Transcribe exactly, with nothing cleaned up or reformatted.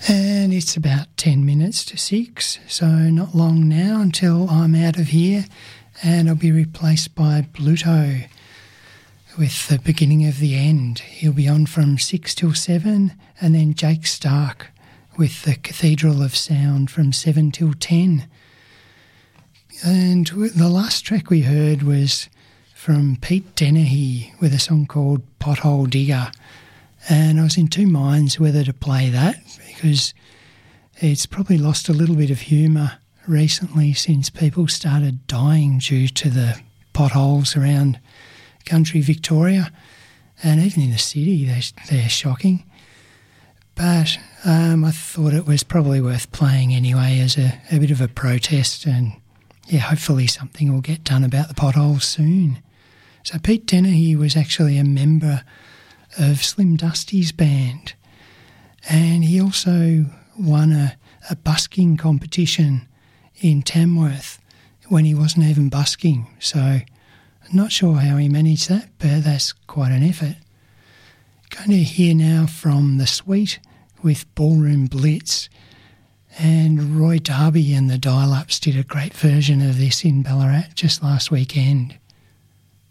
And it's about ten minutes to six, so not long now until I'm out of here, and I'll be replaced by Bluto with the beginning of the end. He'll be on from six till seven, and then Jake Stark with the Cathedral of Sound from seven till ten. And the last track we heard was from Pete Dennehy with a song called Pothole Digger. And I was in two minds whether to play that because it's probably lost a little bit of humour recently since people started dying due to the potholes around country Victoria, and even in the city they're, they're shocking. But um, I thought it was probably worth playing anyway as a, a bit of a protest, and yeah, hopefully something will get done about the potholes soon. So Pete Dennehy was actually a member of Slim Dusty's band, and he also won a, a busking competition in Tamworth when he wasn't even busking, so I'm not sure how he managed that, but that's quite an effort. Going to hear now from The Sweet with Ballroom Blitz, and Roy Darby and the Dial-Ups did a great version of this in Ballarat just last weekend.